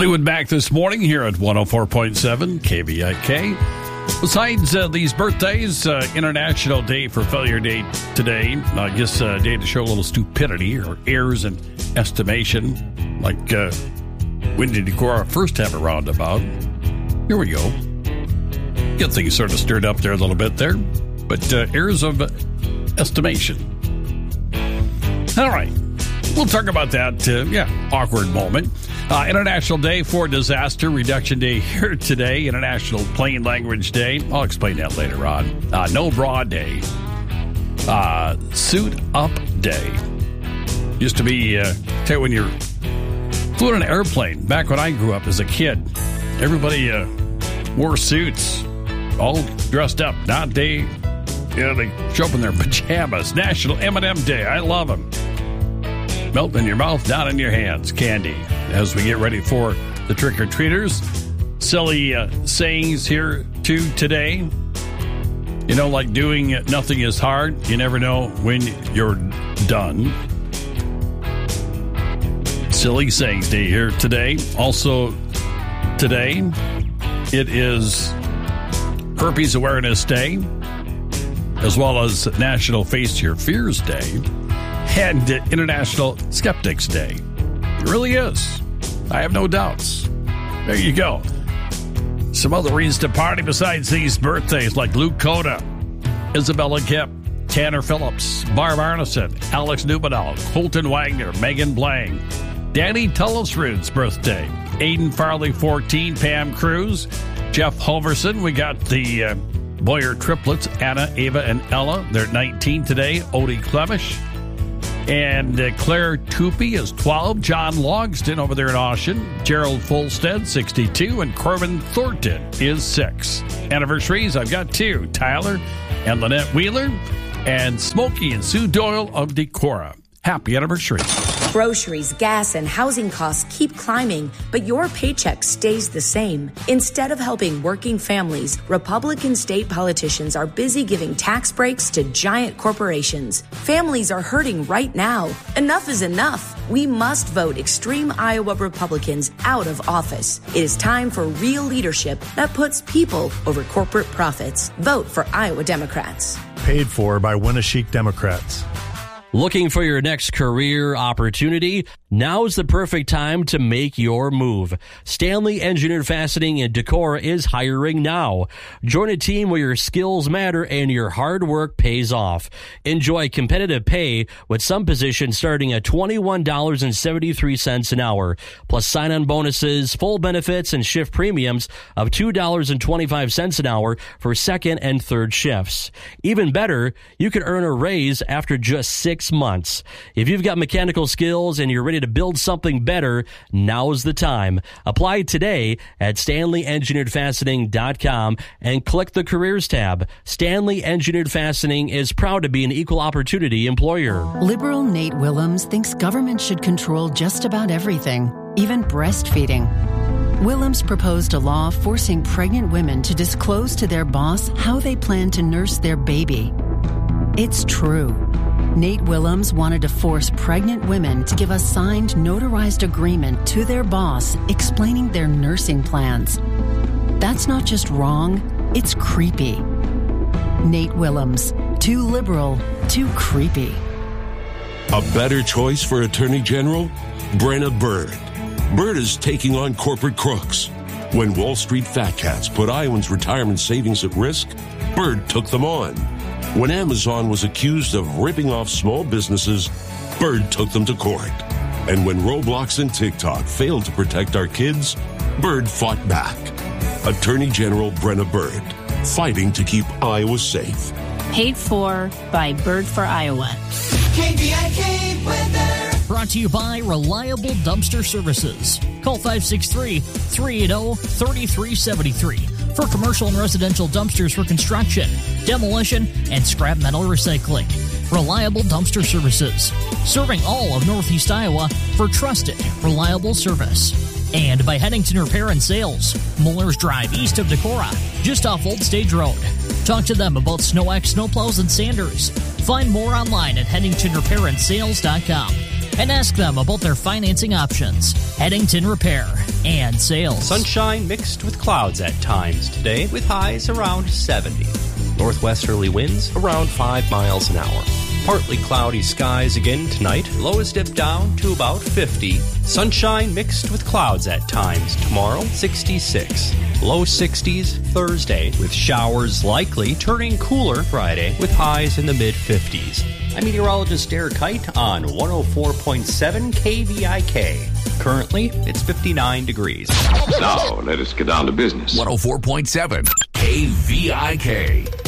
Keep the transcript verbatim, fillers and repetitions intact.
Fleetwood Mac this morning here at one oh four point seven K V I K. Besides uh, these birthdays, uh, International Day for Failure Day today. I guess a uh, day to show a little stupidity or errors in estimation, like uh, when did Decorah first have a roundabout? Here we go. Get things sort of stirred up there a little bit there, but uh, errors of estimation. All right, we'll talk about that. Uh, yeah, awkward moment. Uh, International Day for Disaster Reduction Day here today. International Plain Language Day. I'll explain that later on. Uh, no Bra Day. Uh, Suit Up Day. Used to be, uh, tell you, when you flew in an airplane, back when I grew up as a kid, everybody uh, wore suits, all dressed up. Now they, you know, they show up in their pajamas. National M and M Day. I love them. Melt in your mouth, down in your hands. Candy. As we get ready for the trick-or-treaters. Silly uh, sayings here, too, today. You know, like doing nothing is hard. You never know when you're done. Silly sayings day here today. Also, today, it is Herpes Awareness Day, as well as National Face Your Fears Day, and International Skeptics Day. It really is. I have no doubts. There you go. Some other reasons to party besides these birthdays, like Luke Coda, Isabella Kip, Tanner Phillips, Barb Arneson, Alex Newbadal, Colton Wagner, Megan Blang, Danny Tullisrud's birthday, Aiden Farley, fourteen, Pam Cruz, Jeff Hoverson. We got the uh, Boyer triplets, Anna, Ava, and Ella. They're nineteen today. Odie Clemish. And uh, Claire Toopy is twelve. John Logston over there in Austin. Gerald Fulstead, sixty-two. And Corbin Thornton is six. Anniversaries, I've got two. Tyler and Lynette Wheeler. And Smokey and Sue Doyle of Decorah. Happy anniversary. Groceries, gas, and housing costs keep climbing, but your paycheck stays the same. Instead of helping working families, Republican state politicians are busy giving tax breaks to giant corporations. Families are hurting right now. Enough is enough. We must vote extreme Iowa Republicans out of office. It is time for real leadership that puts people over corporate profits. Vote for Iowa Democrats. Paid for by Winneshiek Democrats. Looking for your next career opportunity? Now is the perfect time to make your move. Stanley Engineered Fastening in Decorah is hiring now. Join a team where your skills matter and your hard work pays off. Enjoy competitive pay with some positions starting at twenty-one dollars and seventy-three cents an hour, plus sign-on bonuses, full benefits, and shift premiums of two dollars and twenty-five cents an hour for second and third shifts. Even better, you can earn a raise after just six months. If you've got mechanical skills and you're ready to build something better, now's the time. Apply today at stanley engineered fastening dot com and click the Careers tab. Stanley Engineered Fastening is proud to be an equal opportunity employer. Liberal Nate Willems thinks government should control just about everything, even breastfeeding. Willems proposed a law forcing pregnant women to disclose to their boss how they plan to nurse their baby. It's true. Nate Willems wanted to force pregnant women to give a signed, notarized agreement to their boss explaining their nursing plans. That's not just wrong, it's creepy. Nate Willems, too liberal, too creepy. A better choice for Attorney General? Brenna Bird. Bird is taking on corporate crooks. When Wall Street fat cats put Iowans' retirement savings at risk, Bird took them on. When Amazon was accused of ripping off small businesses, Bird took them to court. And when Roblox and TikTok failed to protect our kids, Bird fought back. Attorney General Brenna Bird, fighting to keep Iowa safe. Paid for by Bird for Iowa. K V I K weather. Brought to you by Reliable Dumpster Services. Call five six three, three eight zero, three three seven three for commercial and residential dumpsters for construction, demolition, and scrap metal recycling. Reliable Dumpster Services, serving all of Northeast Iowa for trusted, reliable service. And by Headington Repair and Sales, Muller's Drive east of Decorah, just off Old Stage Road. Talk to them about SnowX snowplows and sanders. Find more online at headington repair and sales dot com. and ask them about their financing options. Headington Repair and Sales. Sunshine mixed with clouds at times today, with highs around seventy. Northwesterly winds around five miles an hour. Partly cloudy skies again tonight. Lows dip down to about fifty. Sunshine mixed with clouds at times tomorrow, sixty-six. Low sixties Thursday, with showers likely, turning cooler Friday with highs in the mid-fifties. I'm meteorologist Derek Kite on one oh four point seven K V I K. Currently, it's fifty-nine degrees. Now, let us get down to business. one oh four point seven K V I K.